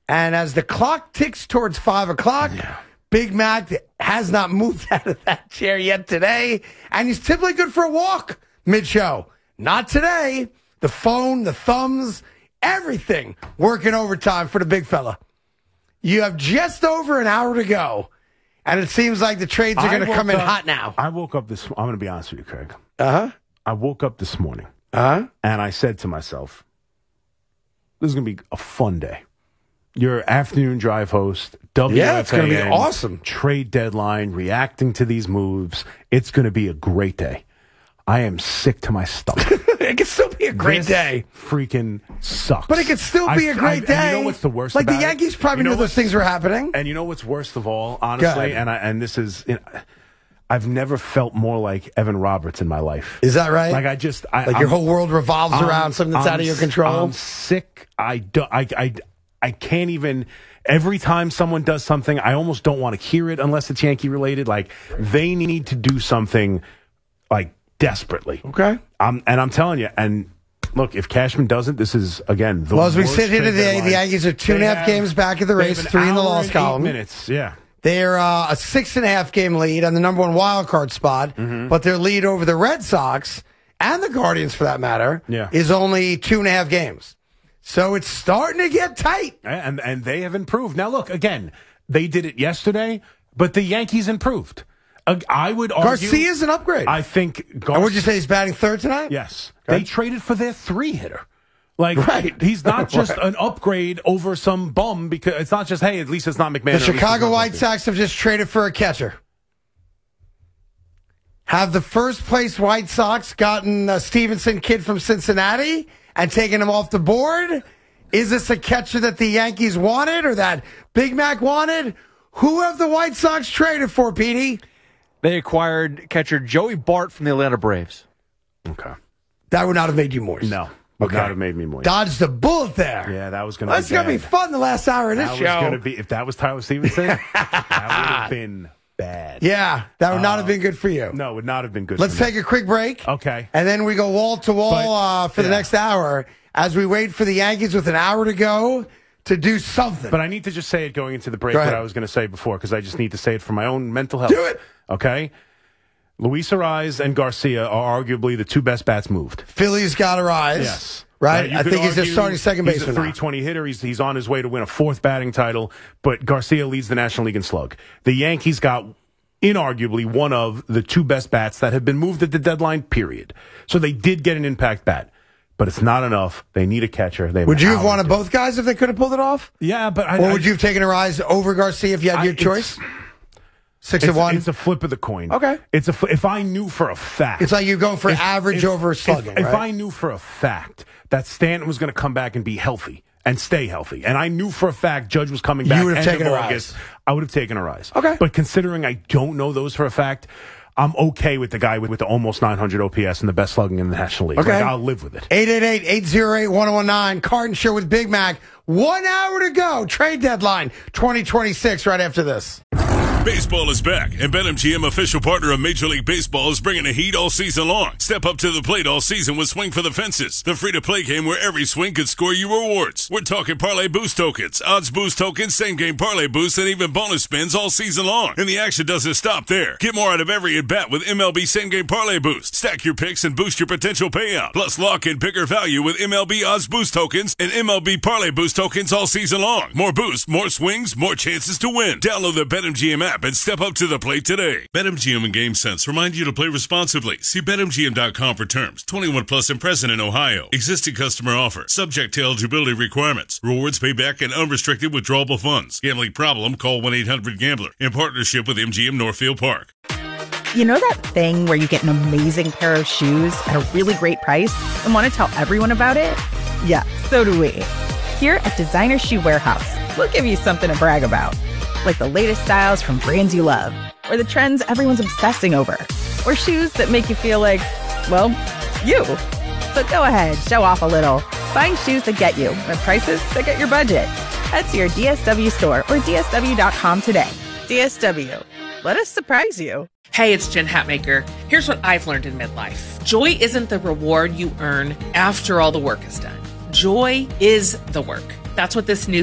And as the clock ticks towards 5 o'clock, Big Mac has not moved out of that chair yet today. And he's typically good for a walk mid-show. Not today. The phone, the thumbs, everything working overtime for the big fella. You have just over an hour to go. And it seems like the trades are going to come in hot now. I woke up I'm going to be honest with you, Craig. Uh-huh. I woke up this morning. Uh-huh. And I said to myself, this is going to be a fun day. Your afternoon drive host, WFAN. Yeah, it's going to be awesome. Trade deadline, reacting to these moves. It's going to be a great day. I am sick to my stomach. It could still be a great day. Freaking sucks. But it could still be a great day. And you know what's the worst like about the Yankees probably knew those things were happening. And you know what's worst of all, honestly? And this is... I've never felt more like Evan Roberts in my life. Is that right? Like your whole world revolves around something that's out of your control. I'm sick. I can't even. Every time someone does something, I almost don't want to hear it unless it's Yankee related. Like they need to do something like desperately. Okay. I'm telling you. And look, if Cashman doesn't, this is again the worst. As we sit here today, the Yankees are 2.5 games back of the race, 3 in the loss column. 8 minutes. Yeah. They're a 6.5 game lead on the number one wild card spot, but their lead over the Red Sox and the Guardians, for that matter, is only 2.5 games. So it's starting to get tight. And they have improved. Now, look, again, they did it yesterday, but the Yankees improved. I would argue... Garcia's an upgrade. I think... And would you say he's batting third tonight? Yes. Okay. They traded for their 3-hitter. Like, he's not just an upgrade over some bum, because it's not just, hey, at least it's not McMahon. The Chicago White Sox have just traded for a catcher. Have the first place White Sox gotten a Stevenson kid from Cincinnati and taken him off the board? Is this a catcher that the Yankees wanted or that Big Mac wanted? Who have the White Sox traded for, Petey? They acquired catcher Joey Bart from the Atlanta Braves. Okay. That would not have made you moist. No. Would not have made me moist. Dodged the bullet there. Yeah, that was going to be That's going to be fun the last hour of this show. That was going to be, if that was Tyler Stevenson, that would have been bad. Yeah, that would not have been good for you. No, it would not have been good Let's for me. take a quick break. Okay. And then we go wall to wall for the next hour as we wait for the Yankees with an hour to go to do something. But I need to just say it going into the break what I was going to say before, because I just need to say it for my own mental health. Do it. Okay? Luis Arraez and Garcia are arguably the two best bats moved. Philly's got Arraez. Yes. Right? I think he's just starting second baseman. He's a 320 hitter. He's on his way to win a 4th batting title, but Garcia leads the National League in slug. The Yankees got inarguably one of the 2 best bats that have been moved at the deadline, period. So they did get an impact bat, but it's not enough. They need a catcher. Would you have wanted both guys if they could have pulled it off? Yeah, but or would you have taken Arraez over Garcia if you had your choice? 6-1. It's a flip of the coin. Okay. If I knew for a fact, it's like you go for average over slugging. If I knew for a fact that Stanton was going to come back and be healthy and stay healthy, and I knew for a fact Judge was coming back, you would have taken August, I would have taken Arraez. Okay. But considering I don't know those for a fact, I'm okay with the guy with the almost 900 OPS and the best slugging in the National League. Okay. Like, I'll live with it. 888-808-1019. Carton Show with Big Mac. 1 hour to go. Trade deadline 2026 right after this. Baseball is back, and BetMGM, official partner of Major League Baseball, is bringing the heat all season long. Step up to the plate all season with Swing for the Fences, the free-to-play game where every swing could score you rewards. We're talking parlay boost tokens, odds boost tokens, same-game parlay boosts, and even bonus spins all season long. And the action doesn't stop there. Get more out of every at-bat with MLB same-game parlay boost. Stack your picks and boost your potential payout. Plus, lock in bigger value with MLB odds boost tokens and MLB parlay boost tokens all season long. More boosts, more swings, more chances to win. Download the BetMGM app and step up to the plate today. BetMGM and GameSense remind you to play responsibly. See BetMGM.com for terms. 21 plus and present in Ohio. Existing customer offer. Subject to eligibility requirements. Rewards payback and unrestricted withdrawable funds. Gambling problem? Call 1-800-GAMBLER. In partnership with MGM Northfield Park. You know that thing where you get an amazing pair of shoes at a really great price and want to tell everyone about it? Yeah, so do we. Here at Designer Shoe Warehouse, we'll give you something to brag about. Like the latest styles from brands you love, or the trends everyone's obsessing over, or shoes that make you feel like, well, you. So go ahead, show off a little. Find shoes that get you at prices that get your budget. Head to your DSW store or DSW.com today. DSW, let us surprise you. Hey, it's Jen Hatmaker. Here's what I've learned in midlife. Joy isn't the reward you earn after all the work is done. Joy is the work. That's what this new